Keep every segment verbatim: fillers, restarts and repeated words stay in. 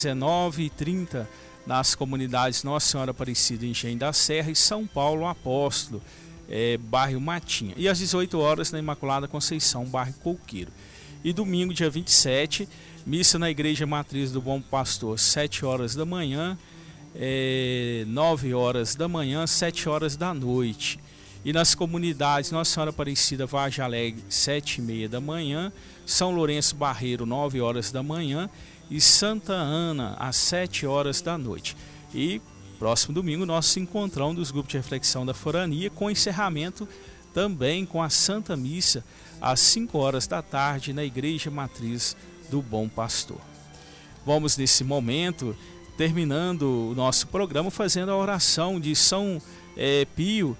dezenove e trinta, nas comunidades Nossa Senhora Aparecida, em Engenho da Serra, e São Paulo Apóstolo, é, bairro Matinha. E às dezoito horas na Imaculada Conceição, bairro Coqueiro. E domingo, dia vinte e sete, missa na Igreja Matriz do Bom Pastor, sete horas da manhã, é, nove horas da manhã, sete horas da noite. E nas comunidades Nossa Senhora Aparecida, Vargem Alegre, sete e meia da manhã, São Lourenço Barreiro, nove horas da manhã, e Santa Ana, às sete horas da noite. E próximo domingo, nosso encontrão dos grupos de reflexão da Forania, com encerramento também com a Santa Missa, às cinco horas da tarde, na Igreja Matriz do Bom Pastor. Vamos, nesse momento, terminando o nosso programa, fazendo a oração de São é, Pio,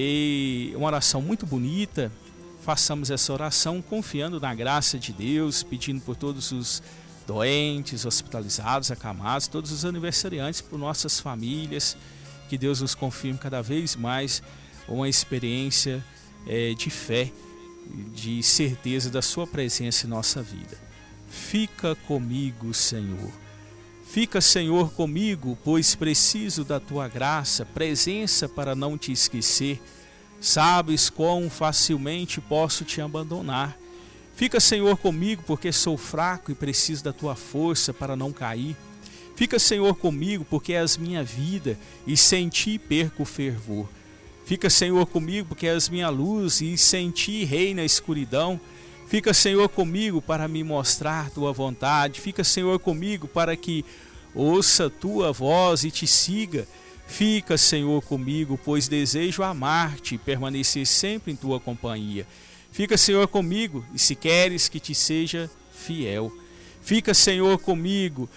e uma oração muito bonita. Façamos essa oração confiando na graça de Deus, pedindo por todos os doentes, hospitalizados, acamados, todos os aniversariantes, por nossas famílias, que Deus nos confirme cada vez mais uma experiência é, de fé, de certeza da sua presença em nossa vida. Fica comigo, Senhor. Fica, Senhor, comigo, pois preciso da tua graça, presença para não te esquecer. Sabes quão facilmente posso te abandonar. Fica, Senhor, comigo, porque sou fraco e preciso da tua força para não cair. Fica, Senhor, comigo, porque és minha vida e sem ti perco o fervor. Fica, Senhor, comigo, porque és minha luz e sem ti reina a escuridão. Fica, Senhor, comigo para me mostrar tua vontade. Fica, Senhor, comigo para que ouça tua voz e te siga. Fica, Senhor, comigo, pois desejo amar-te e permanecer sempre em tua companhia. Fica, Senhor, comigo, e se queres que te seja fiel. Fica, Senhor, comigo,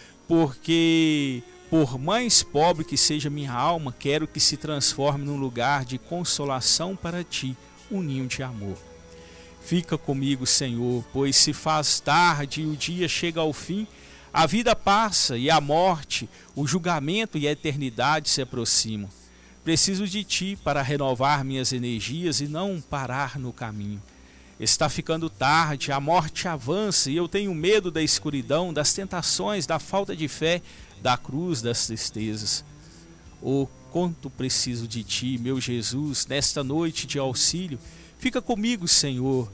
porque por mais pobre que seja minha alma, quero que se transforme num lugar de consolação para ti, um ninho de amor. Fica comigo, Senhor, pois se faz tarde e o dia chega ao fim, a vida passa e a morte, o julgamento e a eternidade se aproximam. Preciso de ti para renovar minhas energias e não parar no caminho. Está ficando tarde, a morte avança e eu tenho medo da escuridão, das tentações, da falta de fé, da cruz, das tristezas. Oh, quanto preciso de ti, meu Jesus, nesta noite de auxílio. Fica comigo, Senhor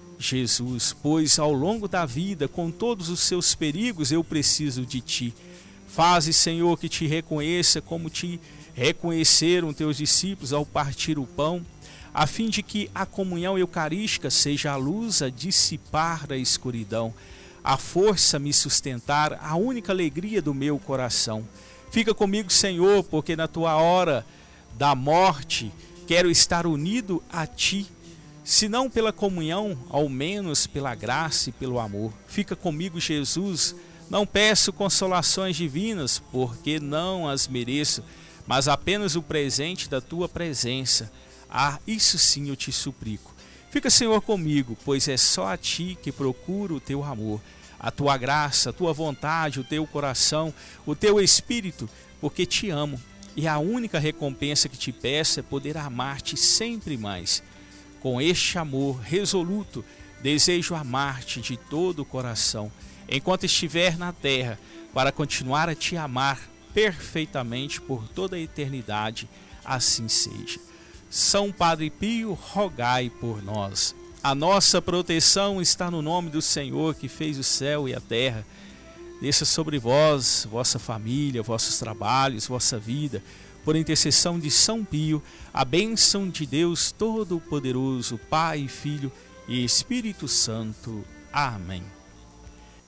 Jesus, pois ao longo da vida, com todos os seus perigos, eu preciso de ti. Faze, Senhor, que te reconheça como te reconheceram teus discípulos ao partir o pão, a fim de que a comunhão eucarística seja a luz a dissipar a escuridão, a força a me sustentar, a única alegria do meu coração. Fica comigo, Senhor, porque na tua hora da morte quero estar unido a ti, se não pela comunhão, ao menos pela graça e pelo amor. Fica comigo, Jesus, não peço consolações divinas, porque não as mereço, mas apenas o presente da tua presença. Ah, isso sim eu te suplico. Fica, Senhor, comigo, pois é só a ti que procuro o teu amor, a tua graça, a tua vontade, o teu coração, o teu espírito, porque te amo. E a única recompensa que te peço é poder amar-te sempre mais. Com este amor resoluto, desejo amar-te de todo o coração, enquanto estiver na terra, para continuar a te amar perfeitamente por toda a eternidade. Assim seja. São Padre Pio, rogai por nós. A nossa proteção está no nome do Senhor, que fez o céu e a terra. Desça sobre vós, vossa família, vossos trabalhos, vossa vida, por intercessão de São Pio, a bênção de Deus Todo-Poderoso, Pai, Filho e Espírito Santo. Amém.